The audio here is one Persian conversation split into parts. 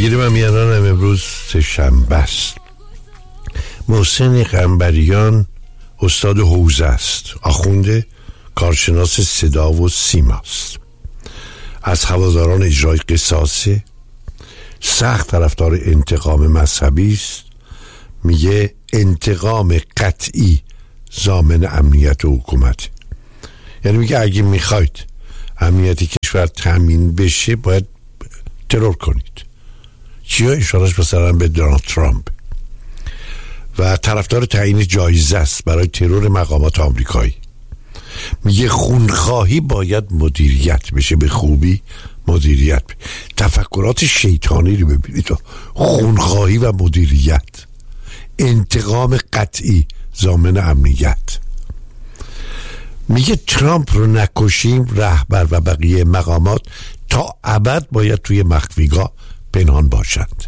پیگیری و میانان امروز سه‌شنبه است. محسن قنبریان استاد حوزه است، آخونده، کارشناس صدا و سیما است، از هواداران اجرای قصاصه، سخت طرفدار انتقام مذهبی است. میگه انتقام قطعی ضامن امنیت و حکومت. یعنی میگه اگه میخواید امنیت کشور تامین بشه باید ترور کنید. چیا؟ اشارهش مثلا به دونالد ترامپ. و طرفدار تعیین جایزه است برای ترور مقامات آمریکایی. میگه خونخواهی باید مدیریت بشه، به خوبی مدیریت بشه. تفکرات شیطانی رو ببینید، خونخواهی و مدیریت، انتقام قطعی ضامن امنیت. میگه ترامپ رو نکشیم، رهبر و بقیه مقامات تا ابد باید توی مخفیگاه پنهان باشند.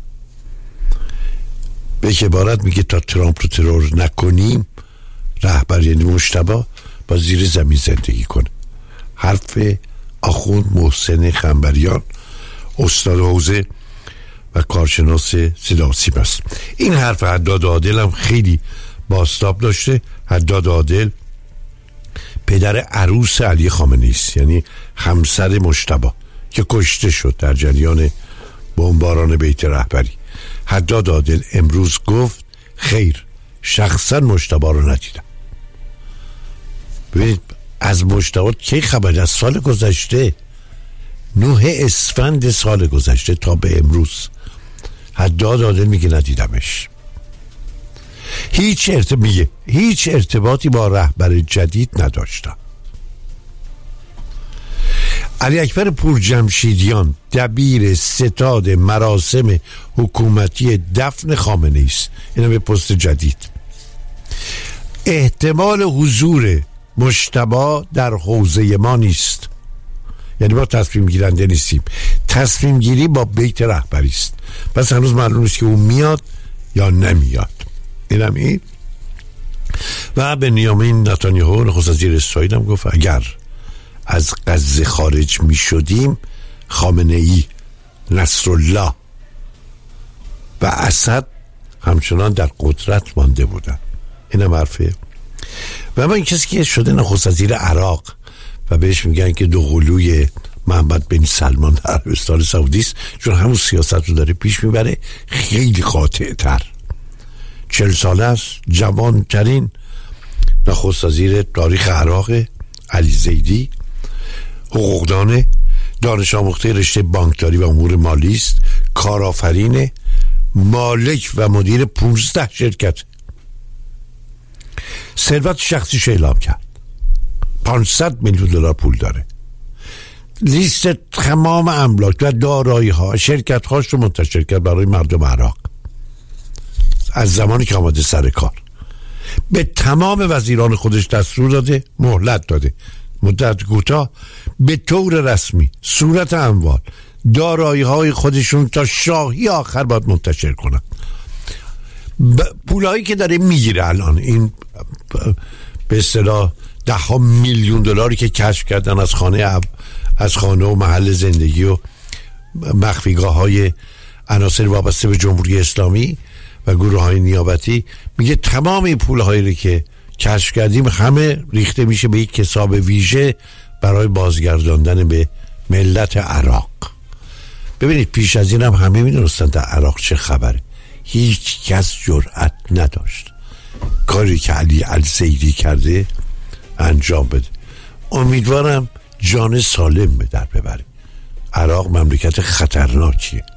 به عبارت میگه تا ترامپ رو ترور نکنیم، رهبر یعنی مجتبی با زیر زمین زندگی کنه. حرف آخوند محسن قنبریان، استاد حوزه و کارشناس صدا و سیما است. این حرف حداد عادل هم خیلی بازتاب داشته. حداد عادل پدر عروس علی خامنه‌ای است، یعنی همسر مجتبی که کشته شد در جریان بمباران بیت رهبری. حداد عادل امروز گفت خیر، شخصا مجتبی رو ندیدم. ببینید از مجتبی کی خبر؟ از سال گذشته 9 اسفند سال گذشته تا به امروز حداد عادل میگه ندیدمش. هیچ ارتباطی با رهبر جدید نداشتم. علی اکبر پورجمشیدیان دبیر ستاد مراسم حکومتی دفن خامنه‌ای است. اینا به پست جدید. احتمال حضور مجتبی در حوزه ما نیست، یعنی ما تصمیم گیرنده نیستیم، تصمیم گیری با بیت رهبری است. پس هنوز معلوم نیست که اون میاد یا نمیاد. اینم این. و بنیامین نتانیاهو نخست وزیر اسرائیل هم گفت اگر از غزه خارج می شدیم، خامنه‌ای، نصرالله و اسد همچنان در قدرت مانده بودن. اینم حرفه. و اما این کسی که شده نخست وزیر عراق و بهش میگن که دوقلوی محمد بن سلمان در عربستان سعودی است، چون همون سیاست رو داره پیش میبره، خیلی قاطع تر. 40 ساله است، جوانترین نخست وزیر تاریخ عراق. علی زیدی حقوقدان، دانش آموخته رشته بانکداری و امور مالی است، کارآفرین، مالک و مدیر 15 شرکت. ثروت شخصیش اعلام کرد، 500 میلیون دلار پول داره. لیست تمام املاک و دارایی ها، شرکت هاش رو منتشر کرد برای مردم عراق از زمانی که آمده سر کار. به تمام وزیران خودش دستور داده، مهلت داده، مدت کوتاه به طور رسمی صورت اموال، دارایی های خودشون تا شاهی آخر باید منتشر کنن. پولایی که داره میگیره الان، این به اصطلاح 10 میلیون دلاری که کشف کردن از خانه و محل زندگی و مخفیگاه های عناصر وابسته به جمهوری اسلامی و گروه های نیابتی، میگه تمام این پول هایی رو که کشف کردیم همه ریخته میشه به یک حساب ویژه برای بازگرداندن به ملت عراق. ببینید پیش از این هم همه میدونستن در عراق چه خبره. هیچ کس جرأت نداشت کاری که علی الزیدی کرده انجام بده. امیدوارم جان سالم به در ببره. عراق مملکت خطرناکیه.